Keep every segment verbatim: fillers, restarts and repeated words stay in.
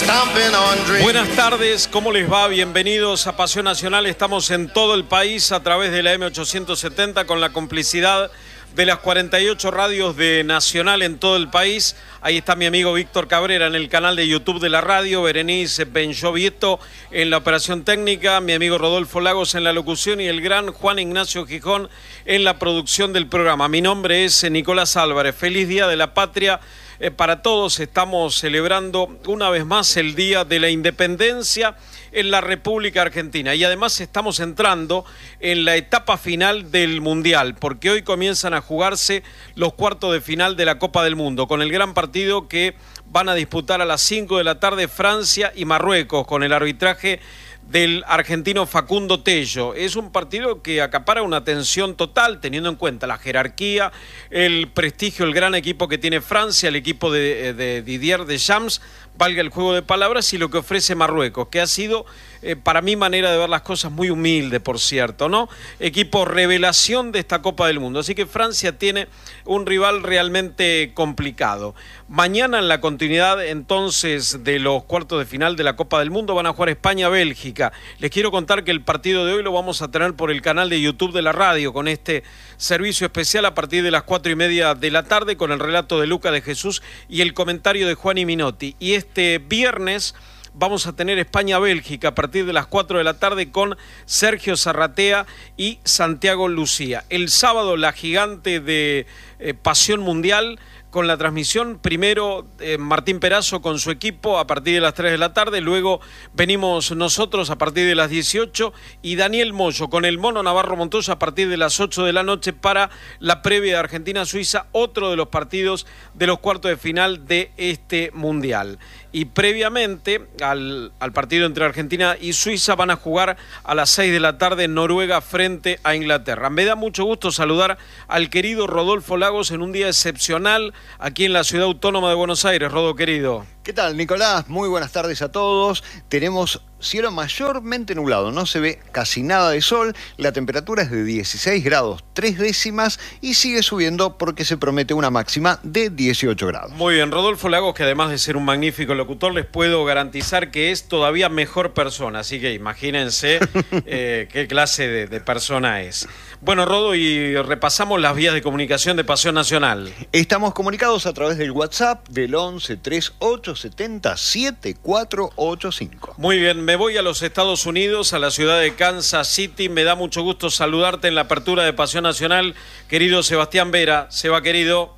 Buenas tardes, ¿cómo les va? Bienvenidos a Pasión Nacional. Estamos en todo el país a través de la eme ochocientos setenta con la complicidad de las cuarenta y ocho radios de Nacional en todo el país. Ahí está mi amigo Víctor Cabrera en el canal de YouTube de la radio, Berenice Benchovieto en la operación técnica, mi amigo Rodolfo Lagos en la locución y el gran Juan Ignacio Gijón en la producción del programa. Mi nombre es Nicolás Álvarez. Feliz Día de la Patria. Eh, para todos estamos celebrando una vez más el Día de la Independencia en la República Argentina y además estamos entrando en la etapa final del Mundial porque hoy comienzan a jugarse los cuartos de final de la Copa del Mundo con el gran partido que van a disputar a las cinco de la tarde Francia y Marruecos con el arbitraje del argentino Facundo Tello. Es un partido que acapara una atención total, teniendo en cuenta la jerarquía, el prestigio, el gran equipo que tiene Francia, el equipo de, de Didier Deschamps, valga el juego de palabras, y lo que ofrece Marruecos, que ha sido, eh, para mi manera de ver las cosas, muy humilde, por cierto, ¿no? Equipo revelación de esta Copa del Mundo. Así que Francia tiene un rival realmente complicado. Mañana, en la continuidad, entonces, de los cuartos de final de la Copa del Mundo, van a jugar España-Bélgica. Les quiero contar que el partido de hoy lo vamos a tener por el canal de YouTube de la radio, con este servicio especial a partir de las cuatro y media de la tarde, con el relato de Luca de Jesús y el comentario de Juan Minotti. Y este viernes vamos a tener España-Bélgica a partir de las cuatro de la tarde con Sergio Zarratea y Santiago Lucía. El sábado, la gigante de eh, Pasión Mundial, con la transmisión, primero eh, Martín Perazo con su equipo a partir de las tres de la tarde, luego venimos nosotros a partir de las dieciocho y Daniel Moyo con el Mono Navarro Montoya a partir de las ocho de la noche para la previa de Argentina-Suiza, otro de los partidos de los cuartos de final de este Mundial. Y previamente al, al partido entre Argentina y Suiza van a jugar a las seis de la tarde en Noruega frente a Inglaterra. Me da mucho gusto saludar al querido Rodolfo Lagos en un día excepcional aquí en la Ciudad Autónoma de Buenos Aires. Rodo, querido. ¿Qué tal, Nicolás? Muy buenas tardes a todos. Tenemos cielo mayormente nublado, no se ve casi nada de sol, la temperatura es de dieciséis grados tres décimas y sigue subiendo porque se promete una máxima de dieciocho grados. Muy bien, Rodolfo Lagos, que además de ser un magnífico locutor, les puedo garantizar que es todavía mejor persona, así que imagínense eh, qué clase de, de persona es. Bueno, Rodo, y repasamos las vías de comunicación de Pasión Nacional. Estamos comunicados a través del WhatsApp del once treinta y ocho setenta setenta y cuatro ochenta y cinco. Muy bien, me voy a los Estados Unidos, a la ciudad de Kansas City. Me da mucho gusto saludarte en la apertura de Pasión Nacional, querido Sebastián Vera. Seba, querido.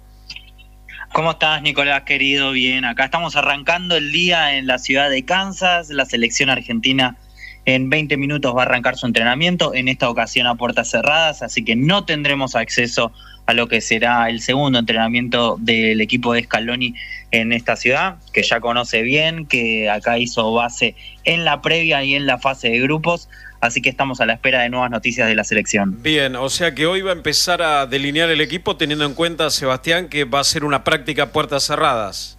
¿Cómo estás, Nicolás, querido? Bien, acá estamos arrancando el día en la ciudad de Kansas. La selección argentina en veinte minutos va a arrancar su entrenamiento, en esta ocasión a puertas cerradas, así que no tendremos acceso a lo que será el segundo entrenamiento del equipo de Scaloni en esta ciudad, que ya conoce bien, que acá hizo base en la previa y en la fase de grupos, así que estamos a la espera de nuevas noticias de la selección. Bien, o sea que hoy va a empezar a delinear el equipo teniendo en cuenta, Sebastián, que va a ser una práctica a puertas cerradas.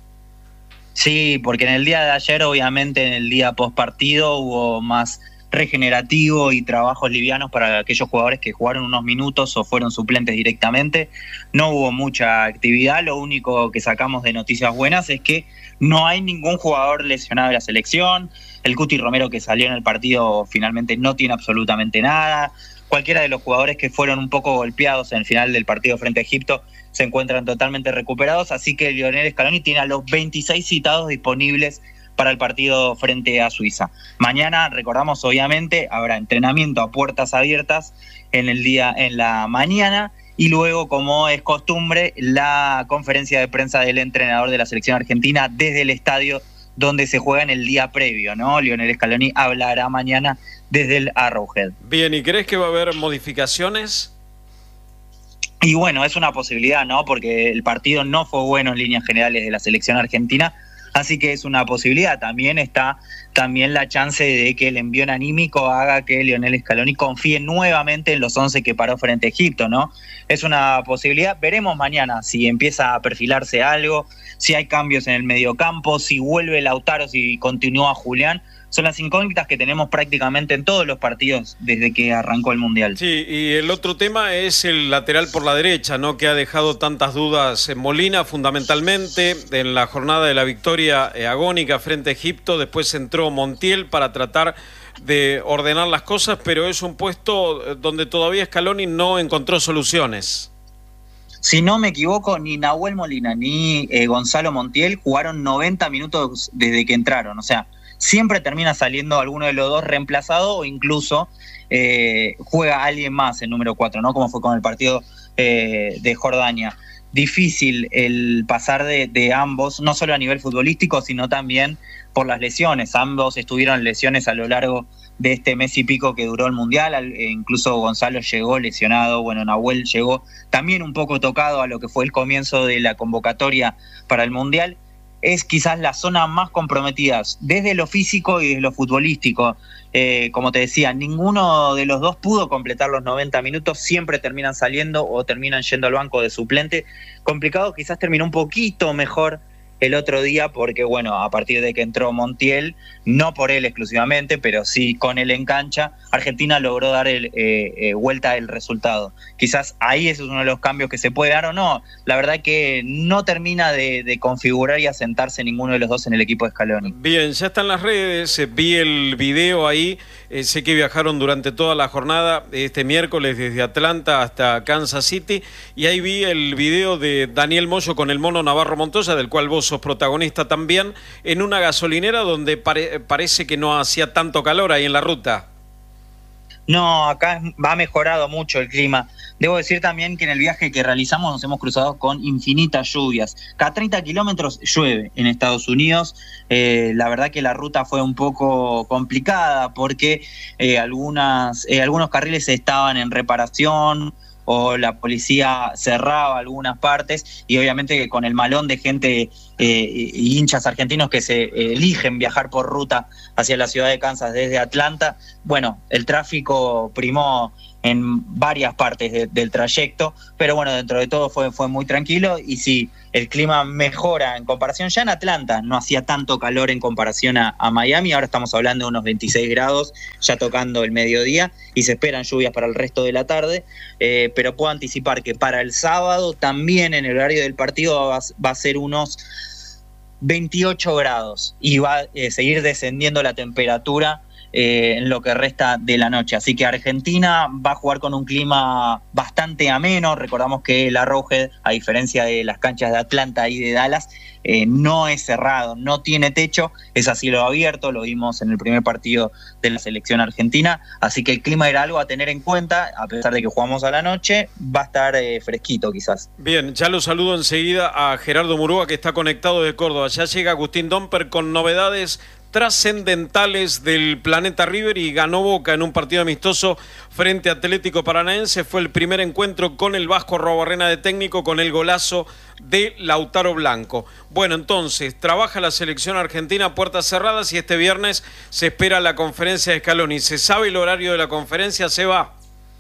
Sí, porque en el día de ayer, obviamente en el día post partido, hubo más regenerativo y trabajos livianos para aquellos jugadores que jugaron unos minutos o fueron suplentes directamente. No hubo mucha actividad, lo único que sacamos de noticias buenas es que no hay ningún jugador lesionado de la selección. El Cuti Romero, que salió en el partido, finalmente no tiene absolutamente nada. Cualquiera de los jugadores que fueron un poco golpeados en el final del partido frente a Egipto se encuentran totalmente recuperados, así que Lionel Scaloni tiene a los veintiséis citados disponibles para el partido frente a Suiza. Mañana, recordamos, obviamente, habrá entrenamiento a puertas abiertas en el día, en la mañana, y luego, como es costumbre, la conferencia de prensa del entrenador de la selección argentina desde el estadio donde se juega en el día previo, ¿no? Lionel Scaloni hablará mañana desde el Arrowhead. Bien, ¿y crees que va a haber modificaciones? Y bueno, es una posibilidad, ¿no? Porque el partido no fue bueno en líneas generales de la selección argentina, así que es una posibilidad. También está también la chance de que el envión anímico haga que Lionel Scaloni confíe nuevamente en los once que paró frente a Egipto, ¿no? Es una posibilidad. Veremos mañana si empieza a perfilarse algo, si hay cambios en el mediocampo, si vuelve Lautaro, si continúa Julián. son las incógnitas que tenemos prácticamente en todos los partidos desde que arrancó el Mundial. Sí, y el otro tema es el lateral por la derecha, ¿no? Que ha dejado tantas dudas en Molina, fundamentalmente en la jornada de la victoria eh, agónica frente a Egipto. Después entró Montiel para tratar de ordenar las cosas, pero es un puesto donde todavía Scaloni no encontró soluciones. Si no me equivoco, ni Nahuel Molina ni eh, Gonzalo Montiel jugaron noventa minutos desde que entraron. O sea, siempre termina saliendo alguno de los dos reemplazado o incluso eh, juega alguien más el número cuatro, ¿no? Como fue con el partido eh, de Jordania. Difícil el pasar de, de ambos, no solo a nivel futbolístico, sino también por las lesiones. Ambos estuvieron lesiones a lo largo de este mes y pico que duró el Mundial, e incluso Gonzalo llegó lesionado, bueno, Nahuel llegó también un poco tocado a lo que fue el comienzo de la convocatoria para el Mundial. Es quizás la zona más comprometida desde lo físico y desde lo futbolístico. Eh, como te decía, ninguno de los dos pudo completar los noventa minutos, siempre terminan saliendo o terminan yendo al banco de suplente. Complicado, quizás terminó un poquito mejor el otro día porque, bueno, a partir de que entró Montiel, no por él exclusivamente, pero sí con él en cancha, Argentina logró dar el, eh, eh, vuelta el resultado. Quizás ahí ese es uno de los cambios que se puede dar o no. La verdad que no termina de, de configurar y asentarse ninguno de los dos en el equipo de Scaloni. Bien, ya están las redes, eh, vi el video ahí, eh, sé que viajaron durante toda la jornada, este miércoles desde Atlanta hasta Kansas City, y ahí vi el video de Daniel Moyo con el Mono Navarro Montoya, del cual vos sos protagonista también, en una gasolinera donde pare, parece que no hacía tanto calor ahí en la ruta. No, acá ha mejorado mucho el clima. Debo decir también que en el viaje que realizamos nos hemos cruzado con infinitas lluvias. Cada treinta kilómetros llueve en Estados Unidos. Eh, la verdad que la ruta fue un poco complicada porque eh, algunas, eh, algunos carriles estaban en reparación o la policía cerraba algunas partes, y obviamente que con el malón de gente eh, y hinchas argentinos que se eh, eligen viajar por ruta hacia la ciudad de Kansas desde Atlanta, bueno, el tráfico primó en varias partes de, del trayecto, pero bueno, dentro de todo fue, fue muy tranquilo, y sí, el clima mejora en comparación. Ya en Atlanta no hacía tanto calor en comparación a, a Miami, ahora estamos hablando de unos veintiséis grados, ya tocando el mediodía, y se esperan lluvias para el resto de la tarde, eh, pero puedo anticipar que para el sábado también en el horario del partido va, va a ser unos veintiocho grados, y va a eh, seguir descendiendo la temperatura Eh, en lo que resta de la noche. Así que Argentina va a jugar con un clima bastante ameno. Recordamos que el Arrowhead, a diferencia de las canchas de Atlanta y de Dallas, eh, no es cerrado, no tiene techo, es a cielo abierto, lo vimos en el primer partido de la selección argentina, así que el clima era algo a tener en cuenta, a pesar de que jugamos a la noche, va a estar eh, fresquito quizás. Bien, ya lo saludo enseguida a Gerardo Murúa, que está conectado de Córdoba. Ya llega Agustín Domper con novedades trascendentales del Planeta River, y ganó Boca en un partido amistoso frente a Atlético Paranaense. Fue el primer encuentro con el Vasco Arruabarrena de técnico, con el golazo de Lautaro Blanco. Bueno, entonces, trabaja la selección argentina a puertas cerradas, y este viernes se espera la conferencia de Scaloni. ¿Se sabe el horario de la conferencia, Seba?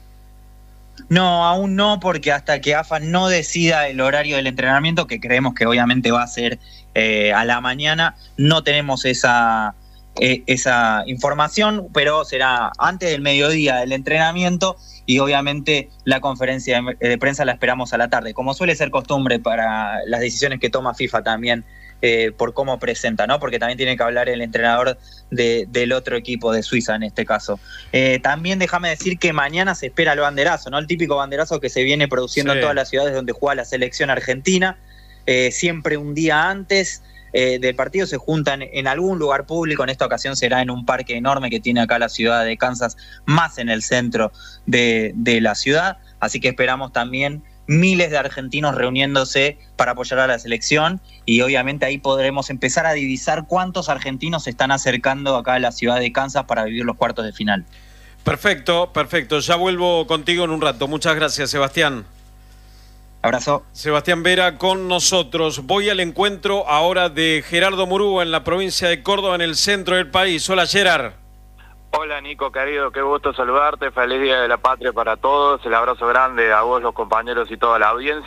No, aún no, porque hasta que A F A no decida el horario del entrenamiento, que creemos que obviamente va a ser eh, a la mañana, no tenemos esa, eh, esa información, pero será antes del mediodía del entrenamiento, y obviamente la conferencia de, de prensa la esperamos a la tarde, como suele ser costumbre para las decisiones que toma FIFA también, eh, por cómo presenta, ¿no? Porque también tiene que hablar el entrenador de, del otro equipo, de Suiza en este caso. Eh, también déjame decir que mañana se espera el banderazo, ¿no? El típico banderazo que se viene produciendo sí. en todas las ciudades donde juega la selección argentina. Eh, siempre un día antes eh, del partido se juntan en algún lugar público. En esta ocasión será en un parque enorme que tiene acá la ciudad de Kansas, más en el centro de, de la ciudad, así que esperamos también miles de argentinos reuniéndose para apoyar a la selección, y obviamente ahí podremos empezar a divisar cuántos argentinos se están acercando acá a la ciudad de Kansas para vivir los cuartos de final. Perfecto, perfecto, ya vuelvo contigo en un rato. Muchas gracias, Sebastián. Abrazo. Sebastián Vera con nosotros. Voy al encuentro ahora de Gerardo Murúa en la provincia de Córdoba, en el centro del país. Hola, Gerard. Hola, Nico, querido, qué gusto saludarte. Feliz Día de la Patria para todos. El abrazo grande a vos, los compañeros y toda la audiencia.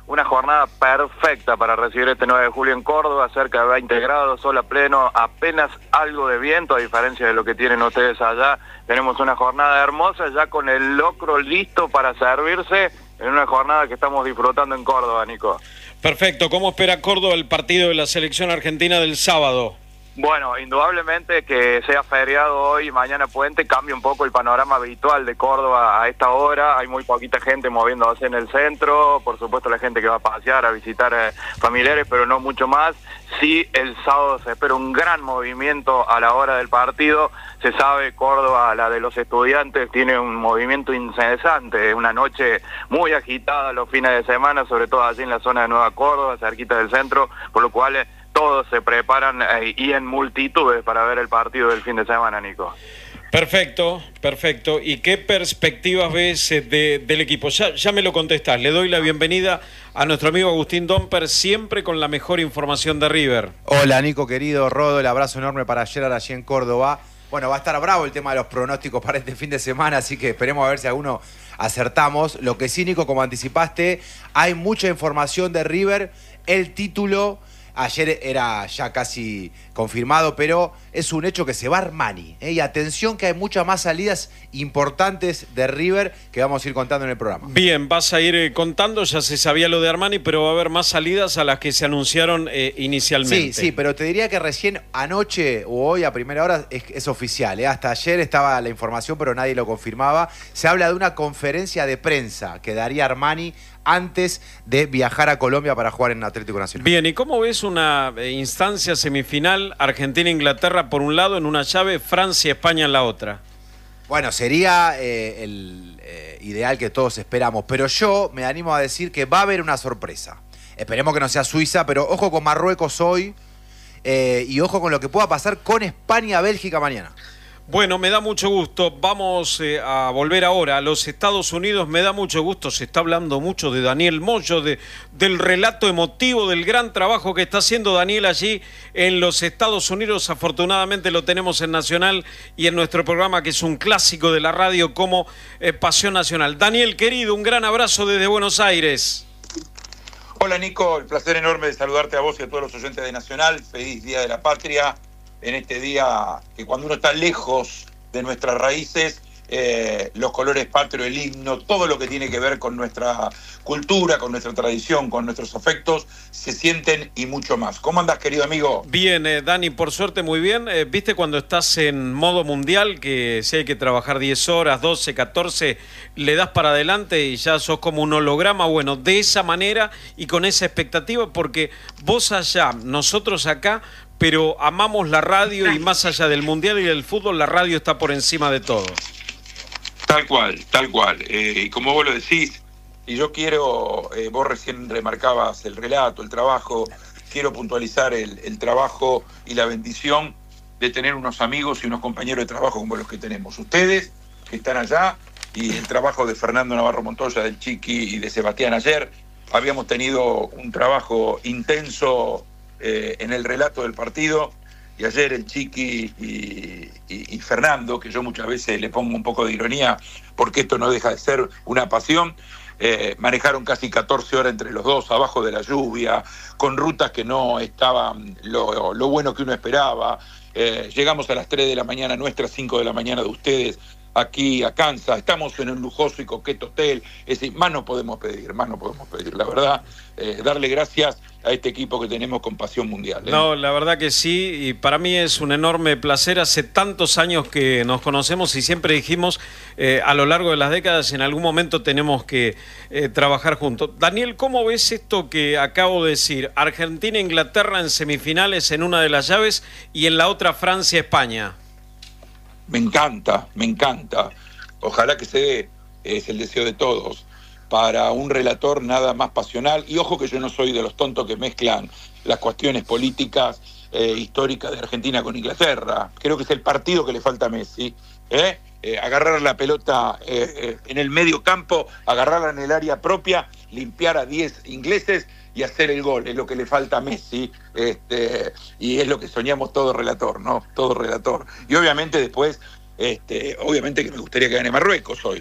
una jornada perfecta para recibir este nueve de julio en Córdoba, cerca de veinte grados, sol a pleno, apenas algo de viento, a diferencia de lo que tienen ustedes allá. Tenemos una jornada hermosa, ya con el locro listo para servirse, en una jornada que estamos disfrutando en Córdoba, Nico. Perfecto. ¿Cómo espera Córdoba el partido de la selección argentina del sábado? Bueno, indudablemente que sea feriado hoy, mañana puente, cambia un poco el panorama habitual de Córdoba a esta hora. Hay muy poquita gente moviéndose en el centro, por supuesto la gente que va a pasear, a visitar eh, familiares, pero no mucho más. Sí, el sábado se espera un gran movimiento a la hora del partido. Se sabe, Córdoba, la de los estudiantes, tiene un movimiento incesante, una noche muy agitada los fines de semana, sobre todo allí en la zona de Nueva Córdoba, cerquita del centro, por lo cual eh, todos se preparan eh, y en multitudes para ver el partido del fin de semana, Nico. Perfecto, perfecto. ¿Y qué perspectivas ves eh, de, del equipo? Ya, ya me lo contestás. Le doy la bienvenida a nuestro amigo Agustín Domper, siempre con la mejor información de River. Hola, Nico, querido. Rodo, el abrazo enorme para ayer allí en Córdoba. Bueno, va a estar bravo el tema de los pronósticos para este fin de semana, así que esperemos a ver si alguno acertamos. Lo que sí, Nico, como anticipaste, hay mucha información de River. El título ayer era ya casi confirmado, pero es un hecho que se va Armani, ¿eh? Y atención que hay muchas más salidas importantes de River que vamos a ir contando en el programa. Bien, vas a ir eh, contando, ya se sabía lo de Armani, pero va a haber más salidas a las que se anunciaron eh, inicialmente. Sí, sí, pero te diría que recién anoche o hoy a primera hora es, es oficial, ¿eh? Hasta ayer estaba la información, pero nadie lo confirmaba. Se habla de una conferencia de prensa que daría Armani antes de viajar a Colombia para jugar en Atlético Nacional. Bien, ¿y cómo ves una eh, instancia semifinal Argentina-Inglaterra por un lado en una llave, Francia-España en la otra? Bueno, sería eh, el eh, ideal que todos esperamos, pero yo me animo a decir que va a haber una sorpresa. Esperemos que no sea Suiza, pero ojo con Marruecos hoy eh, y ojo con lo que pueda pasar con España-Bélgica mañana. Bueno, me da mucho gusto. Vamos eh, a volver ahora a los Estados Unidos. Me da mucho gusto. Se está hablando mucho de Daniel Moyo, de, del relato emotivo, del gran trabajo que está haciendo Daniel allí en los Estados Unidos. Afortunadamente lo tenemos en Nacional y en nuestro programa, que es un clásico de la radio como eh, Pasión Nacional. Daniel, querido, un gran abrazo desde Buenos Aires. Hola, Nico. El placer enorme de saludarte a vos y a todos los oyentes de Nacional. Feliz Día de la Patria. En este día que cuando uno está lejos de nuestras raíces, eh, los colores patrios, el himno, todo lo que tiene que ver con nuestra cultura, con nuestra tradición, con nuestros afectos, se sienten y mucho más. ¿Cómo andás, querido amigo? Bien, eh, Dani, por suerte muy bien. Eh, ¿Viste cuando estás en modo mundial, que si hay que trabajar diez horas, doce, catorce, le das para adelante y ya sos como un holograma? Bueno, de esa manera y con esa expectativa, porque vos allá, nosotros acá, pero amamos la radio y más allá del mundial y del fútbol, la radio está por encima de todo. Tal cual, tal cual. Eh, y como vos lo decís, y yo quiero, eh, vos recién remarcabas el relato, el trabajo, quiero puntualizar el, el trabajo y la bendición de tener unos amigos y unos compañeros de trabajo como los que tenemos. Ustedes, que están allá, y el trabajo de Fernando Navarro Montoya, del Chiqui y de Sebastián ayer. Habíamos tenido un trabajo intenso Eh, en el relato del partido, y ayer el Chiqui y, y, y Fernando, que yo muchas veces le pongo un poco de ironía porque esto no deja de ser una pasión, eh, manejaron casi catorce horas entre los dos, abajo de la lluvia, con rutas que no estaban lo, lo bueno que uno esperaba. Eh, llegamos a las tres de la mañana nuestras, cinco de la mañana de ustedes, aquí a Kansas. Estamos en un lujoso y coqueto hotel. Es decir, más no podemos pedir, más no podemos pedir, la verdad. Eh, darle gracias a este equipo que tenemos con pasión mundial, ¿eh? No, la verdad que sí, y para mí es un enorme placer. Hace tantos años que nos conocemos y siempre dijimos eh, a lo largo de las décadas, en algún momento tenemos que eh, trabajar juntos. Daniel, ¿cómo ves esto que acabo de decir? Argentina e Inglaterra en semifinales en una de las llaves y en la otra Francia-España. Me encanta, me encanta. Ojalá que se dé, es el deseo de todos. Para un relator nada más pasional, y ojo que yo no soy de los tontos que mezclan las cuestiones políticas eh, históricas de Argentina con Inglaterra. Creo que es el partido que le falta a Messi, ¿eh? Eh, agarrar la pelota eh, eh, en el medio campo, agarrarla en el área propia, limpiar a diez ingleses y hacer el gol. Es lo que le falta a Messi, este, y es lo que soñamos todo relator, ¿no? Todo relator. Y obviamente después, este, obviamente que me gustaría que gane Marruecos hoy,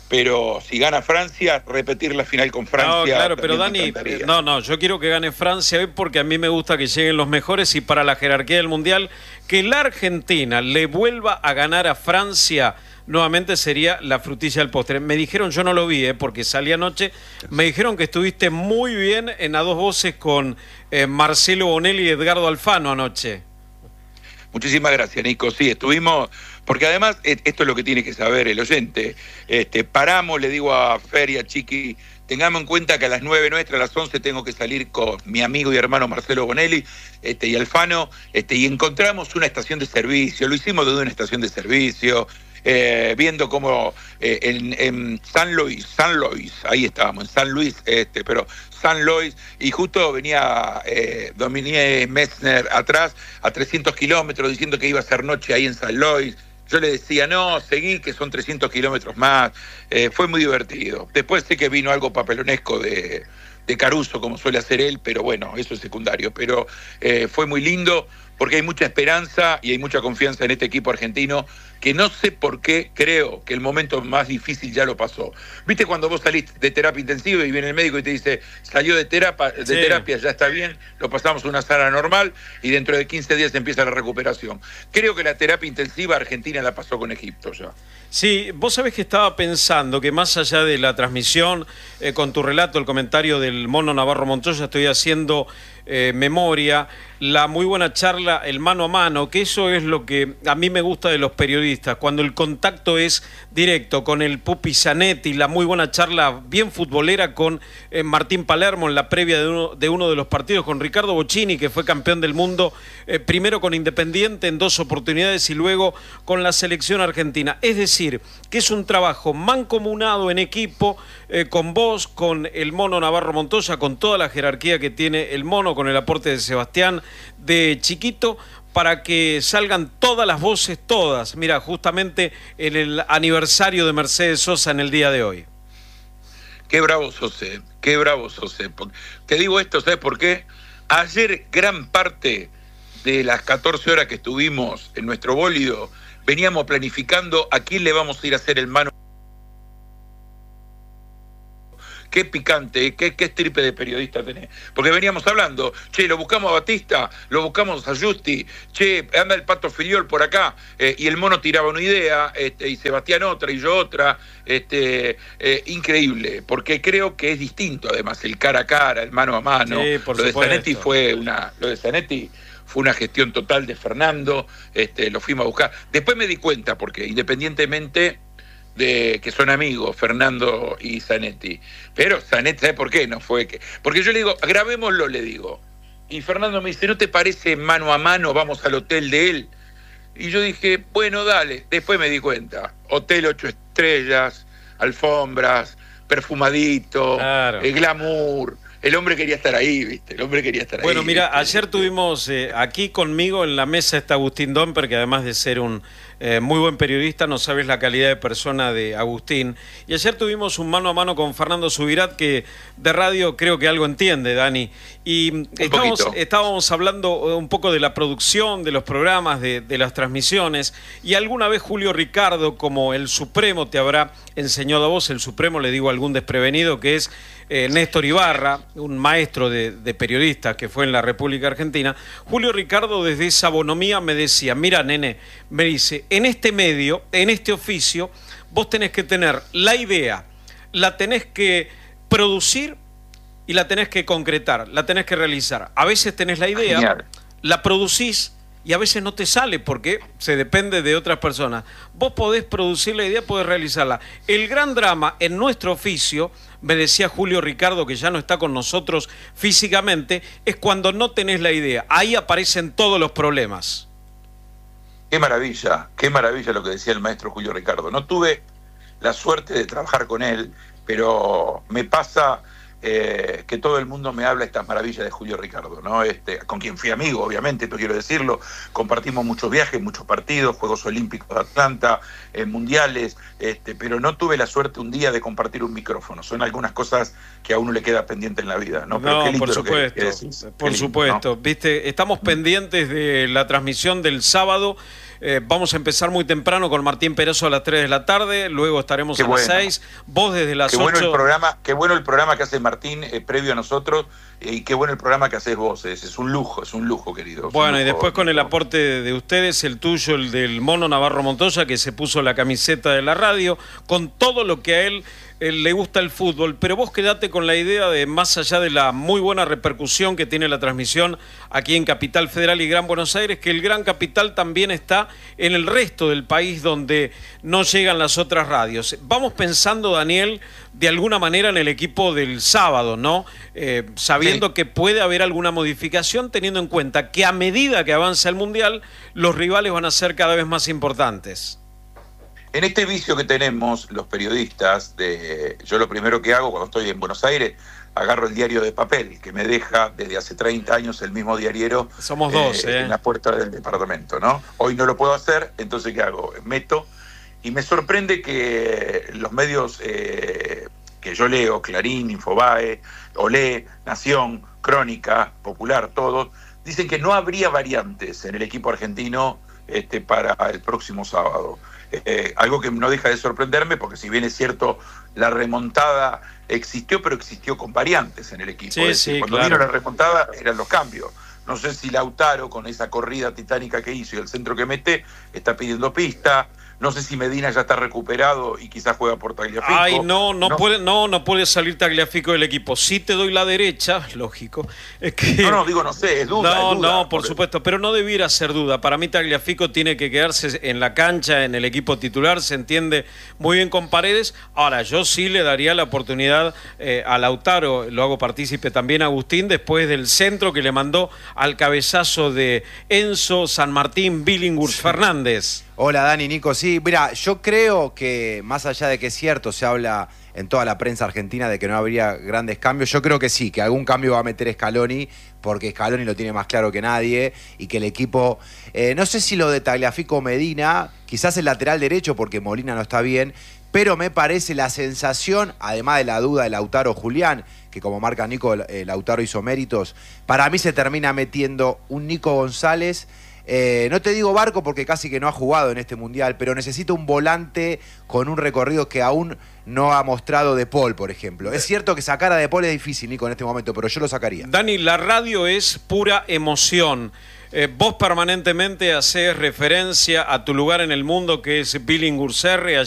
pero si gana Francia, repetir la final con Francia. No, claro, pero Dani, no, no, yo quiero que gane Francia hoy porque a mí me gusta que lleguen los mejores y para la jerarquía del Mundial, que la Argentina le vuelva a ganar a Francia nuevamente sería la frutilla del postre. Me dijeron, yo no lo vi, eh, porque salí anoche, me dijeron que estuviste muy bien en A Dos Voces con eh, Marcelo Bonelli y Edgardo Alfano anoche. Muchísimas gracias, Nico. Sí, estuvimos, porque además esto es lo que tiene que saber el oyente. Este, paramos, le digo a Fer y a Chiqui, tengamos en cuenta que a las nueve nuestras, a las once tengo que salir con mi amigo y hermano Marcelo Bonelli este, y Alfano, este, y encontramos una estación de servicio, lo hicimos desde una estación de servicio, eh, viendo cómo eh, en, en San Luis, San Luis, ahí estábamos, en San Luis, este, pero San Luis, y justo venía eh, Dominique Metzner atrás a trescientos kilómetros diciendo que iba a ser noche ahí en San Luis. Yo le decía, no, seguí, que son trescientos kilómetros más. Eh, fue muy divertido. Después sé que vino algo papelonesco de, de Caruso, como suele hacer él, pero bueno, eso es secundario. Pero eh, fue muy lindo porque hay mucha esperanza y hay mucha confianza en este equipo argentino, que no sé por qué creo que el momento más difícil ya lo pasó. ¿Viste cuando vos salís de terapia intensiva y viene el médico y te dice, salió de terapia, de sí. terapia, ya está bien, lo pasamos a una sala normal y dentro de quince días empieza la recuperación? Creo que la terapia intensiva Argentina la pasó con Egipto ya. Sí, vos sabés que estaba pensando que más allá de la transmisión, eh, con tu relato, el comentario del Mono Navarro Montoya, estoy haciendo eh, memoria, la muy buena charla, el mano a mano, que eso es lo que a mí me gusta de los periodistas, cuando el contacto es directo con el Pupi Zanetti, la muy buena charla bien futbolera con eh, Martín Palermo en la previa de uno, de uno de los partidos, con Ricardo Bocchini, que fue campeón del mundo, eh, primero con Independiente en dos oportunidades y luego con la selección argentina. Es decir, que es un trabajo mancomunado en equipo, eh, con vos, con el Mono Navarro Montoya, con toda la jerarquía que tiene el Mono, con el aporte de Sebastián, de Chiquito, para que salgan todas las voces, todas. Mira, justamente en el aniversario de Mercedes Sosa en el día de hoy. Qué bravo sos, eh. Qué bravo sos. Eh. Te digo esto, ¿sabes por qué? Ayer gran parte de las catorce horas que estuvimos en nuestro bólido, veníamos planificando a quién le vamos a ir a hacer el mano. Qué picante, qué, qué estripe de periodista tenés. Porque veníamos hablando, che, lo buscamos a Batista, lo buscamos a Justi, che, anda el Pato Filiol por acá, eh, y el Mono tiraba una idea, este, y Sebastián otra, y yo otra, este, eh, increíble, porque creo que es distinto, además, el cara a cara, el mano a mano. Sí, por lo supuesto. de Zanetti fue una, lo de Zanetti fue una gestión total de Fernando, este, lo fuimos a buscar. Después me di cuenta, porque independientemente de que son amigos, Fernando y Zanetti. Pero Zanetti, ¿sabe por qué? No fue que... Porque yo le digo, grabémoslo, le digo. Y Fernando me dice, ¿no te parece mano a mano? Vamos al hotel de él. Y yo dije, bueno, dale. Después me di cuenta. Hotel ocho estrellas, alfombras, perfumadito, claro. El glamour. El hombre quería estar ahí, ¿viste? El hombre quería estar bueno, ahí. Bueno, mira, ¿viste? ayer tuvimos eh, aquí conmigo en la mesa está Agustín Domper, que además de ser un eh, muy buen periodista, no sabes la calidad de persona de Agustín. Y ayer tuvimos un mano a mano con Fernando Subirat, que de radio creo que algo entiende, Dani. Y estábamos, estábamos hablando un poco de la producción, de los programas, de, de las transmisiones. Y alguna vez Julio Ricardo, como el Supremo te habrá enseñado a vos, el Supremo, le digo a algún desprevenido, que es eh, Néstor Ibarra, un maestro de, de periodistas que fue en la República Argentina. Julio Ricardo desde esa bonomía me decía, mira nene, me dice, en este medio, en este oficio, vos tenés que tener la idea, la tenés que producir y la tenés que concretar, la tenés que realizar. A veces tenés la idea, Genial. la producís y a veces no te sale porque se depende de otras personas. Vos podés producir la idea, podés realizarla. El gran drama en nuestro oficio, me decía Julio Ricardo, que ya no está con nosotros físicamente, es cuando no tenés la idea. Ahí aparecen todos los problemas. Qué maravilla, qué maravilla lo que decía el maestro Julio Ricardo. No tuve la suerte de trabajar con él, pero me pasa eh, que todo el mundo me habla estas maravillas de Julio Ricardo, ¿no? Este, con quien fui amigo, obviamente, pero quiero decirlo, compartimos muchos viajes, muchos partidos, Juegos Olímpicos de Atlanta, eh, mundiales, este, pero no tuve la suerte un día de compartir un micrófono. Son algunas cosas que a uno le queda pendiente en la vida, ¿no? Pero no, qué lindo por supuesto, que, que decís. por lindo, supuesto. ¿no? Viste, estamos pendientes de la transmisión del sábado Eh, vamos a empezar muy temprano con Martín Perezo a las tres de la tarde, luego estaremos Qué a bueno. las seis, vos desde las Qué ocho. bueno el programa, qué bueno el programa que hace Martín eh, previo a nosotros eh, y qué bueno el programa que haces vos. Es, es un lujo, es un lujo, querido. Bueno, un y lujo, después con el Nico. aporte de, de ustedes, el tuyo, el del Mono Navarro Montoya, que se puso la camiseta de la radio, con todo lo que a él, él le gusta el fútbol, pero vos quedate con la idea de, más allá de la muy buena repercusión que tiene la transmisión aquí en Capital Federal y Gran Buenos Aires, que el Gran Capital también está en el resto del país donde no llegan las otras radios. Vamos pensando, Daniel, de alguna manera en el equipo del sábado, ¿no? Eh, sabiendo Sí. que puede haber alguna modificación, teniendo en cuenta que a medida que avanza el Mundial, los rivales van a ser cada vez más importantes. En este vicio que tenemos los periodistas, de, yo lo primero que hago cuando estoy en Buenos Aires, agarro el diario de papel, que me deja desde hace treinta años el mismo diariero. Somos dos, eh, ¿eh? En la puerta del departamento, ¿no? Hoy no lo puedo hacer, entonces ¿qué hago? Meto, y me sorprende que los medios eh, que yo leo, Clarín, Infobae, Olé, Nación, Crónica, Popular, todos, dicen que no habría variantes en el equipo argentino este, para el próximo sábado. Eh, algo que no deja de sorprenderme, porque si bien es cierto, la remontada existió, pero existió con variantes en el equipo. Sí, es decir, sí, cuando claro. vino la remontada eran los cambios. No sé si Lautaro, con esa corrida titánica que hizo y el centro que mete, está pidiendo pista. No sé si Medina ya está recuperado y quizás juega por Tagliafico. Ay, no, no, no puede, no, no puede salir Tagliafico del equipo. Sí te doy la derecha, lógico. Es que... No, no, digo, no sé, es duda. No, es duda, no, por porque- supuesto, pero no debiera ser duda. Para mí Tagliafico tiene que quedarse en la cancha, en el equipo titular, se entiende muy bien con Paredes. Ahora, yo sí le daría la oportunidad eh, a Lautaro, lo hago partícipe también a Agustín, después del centro que le mandó al cabezazo de Enzo, San Martín, Billinghurst, sí. Fernández. Hola Dani, Nico, sí, mira, yo creo que más allá de que es cierto, se habla en toda la prensa argentina de que no habría grandes cambios, yo creo que sí, que algún cambio va a meter Scaloni, porque Scaloni lo tiene más claro que nadie, y que el equipo, eh, no sé si lo de Tagliafico o Medina, quizás el lateral derecho porque Molina no está bien, pero me parece la sensación, además de la duda de Lautaro Julián, que como marca Nico, eh, Lautaro hizo méritos, para mí se termina metiendo un Nico González. Eh, no te digo Barco porque casi que no ha jugado en este Mundial, pero necesito un volante con un recorrido que aún no ha mostrado De Paul, por ejemplo. Es cierto que sacar a De Paul es difícil, Nico, en este momento, pero yo lo sacaría. Dani, la radio es pura emoción. Eh, vos permanentemente hacés referencia a tu lugar en el mundo, que es Billinghurst R,